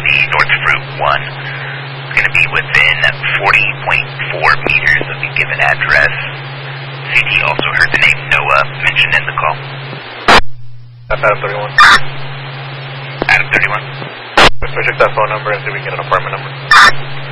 North Fruit 1. It's going to be within 40.4 meters of the given address. CT also heard the name Noah mentioned in the call. That's Adam 31. Adam 31. Let's check that phone number and see if we can get an apartment number.